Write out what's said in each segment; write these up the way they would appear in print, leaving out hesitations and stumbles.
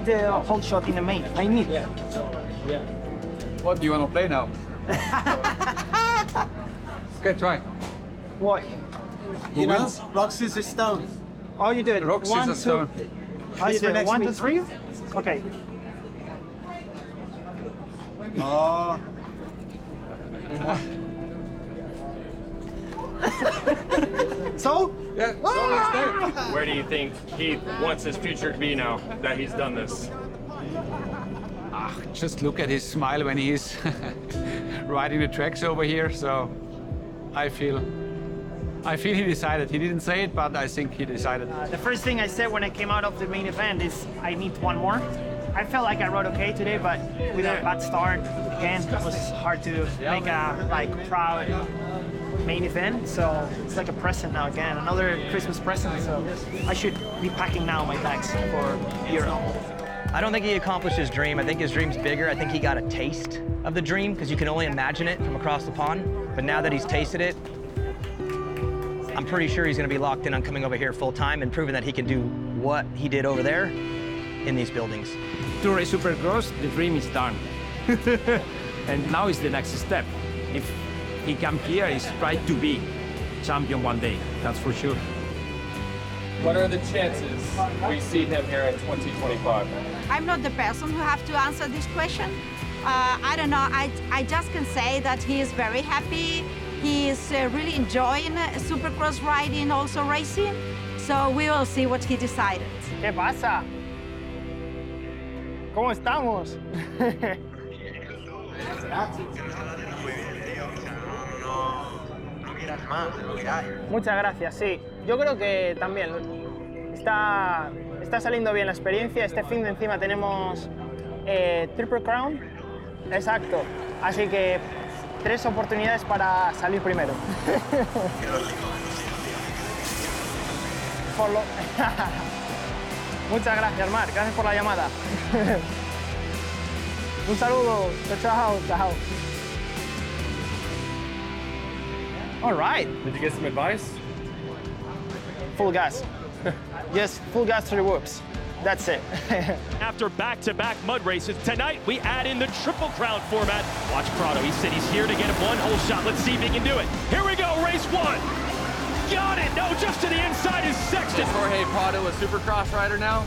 the whole shot in the main. I need it. What do you want to play now? Okay, try. What? Who wins? Rock, scissors, stone. Oh, you do it. Rock, One, scissors, two. stone. How you do it? next 1, week. 2, 3? Okay. Oh. So? Yeah, so it's there. Where do you think he wants his future to be now that he's done this? Just look at his smile when he's riding the tracks over here. So I feel he decided. He didn't say it, but I think he decided. The first thing I said when I came out of the main event is I need one more. I felt like I rode okay today, but with a bad start, again, it was hard to make a proud main event. So it's like a present now again, another Christmas present. So I should be packing now my bags for Europe. I don't think he accomplished his dream. I think his dream's bigger. I think he got a taste of the dream because you can only imagine it from across the pond. But now that he's tasted it, I'm pretty sure he's going to be locked in on coming over here full time and proving that he can do what he did over there in these buildings. To race Supercross, the dream is done. And now is the next step. If he come here, he's try to be champion one day, that's for sure. What are the chances we see him here in 2025? I'm not the person who have to answer this question. I don't know. I just can say that he is very happy. He is really enjoying Supercross riding, also racing. So we will see what he decided. ¿Qué pasa? ¿Cómo estamos? Muchas gracias, sí. Yo creo que también está saliendo bien la experiencia. Este fin de encima tenemos Triple Crown. Exacto. Así que 3 oportunidades para salir primero. Muchas gracias, Marc. Gracias por la llamada. Un saludo. Chao, chao. All right. Did you get some advice? Full gas. Just full gas to the whoops. That's it. After back-to-back mud races, tonight we add in the Triple Crown format. Watch Prado, he said he's here to get one whole shot. Let's see if he can do it. Here we go, race 1. Got it, no, just to the inside is Sexton. Is Jorge Prado a Supercross rider now?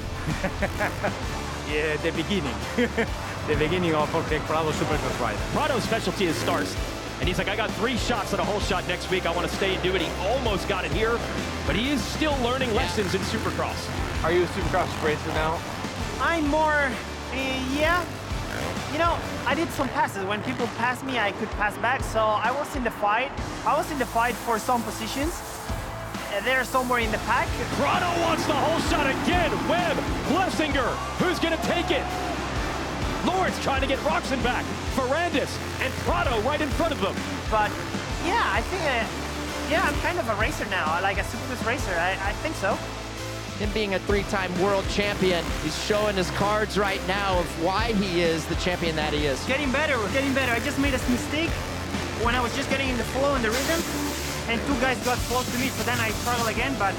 Yeah, the beginning. The beginning of Jorge Prado Supercross ride. Prado's specialty is starts. And he's like, I got 3 shots at a whole shot next week. I want to stay and do it. He almost got it here, but he is still learning lessons in Supercross. Are you a Supercross racer now? I'm more, yeah. You know, I did some passes. When people pass me, I could pass back. So I was in the fight. I was in the fight for some positions. They're somewhere in the pack. Prado wants the whole shot again. Webb, Blessinger, who's going to take it? Lawrence trying to get Roxon back. Ferrandis and Prado right in front of them. But yeah, I think, yeah, I'm kind of a racer now, like a Supercross racer. I think so. Him being a 3-time world champion, he's showing his cards right now of why he is the champion that he is. Getting better, getting better. I just made a mistake when I was just getting in the flow and the rhythm, and 2 guys got close to me, so then I struggled again, but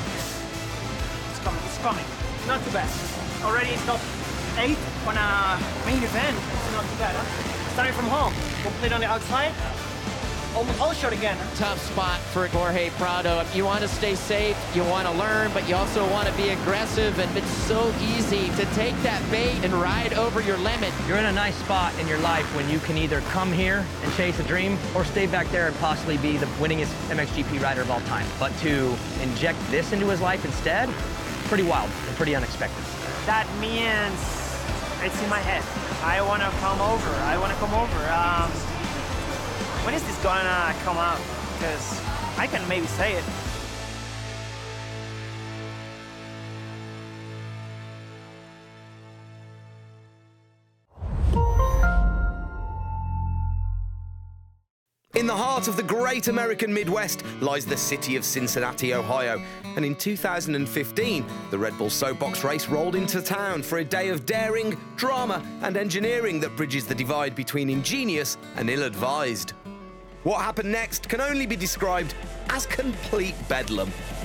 it's coming, it's coming. Not too bad. Already top 8 on a main event. It's not too bad, huh? Starting from home, complete on the outside. Almost whole shot again. Tough spot for Jorge Prado. You want to stay safe, you want to learn, but you also want to be aggressive, and it's so easy to take that bait and ride over your limit. You're in a nice spot in your life when you can either come here and chase a dream or stay back there and possibly be the winningest MXGP rider of all time. But to inject this into his life instead, pretty wild and pretty unexpected. That means it's in my head. I want to come over. I want to come over. When is this gonna come out? Because I can maybe say it. In the heart of the great American Midwest lies the city of Cincinnati, Ohio. And in 2015, the Red Bull Soapbox race rolled into town for a day of daring, drama, and engineering that bridges the divide between ingenious and ill-advised. What happened next can only be described as complete bedlam.